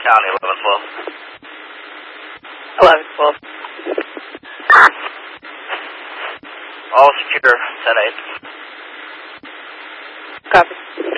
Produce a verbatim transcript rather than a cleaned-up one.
County, eleven twelve. eleven twelve. All secure, ten eight. Copy.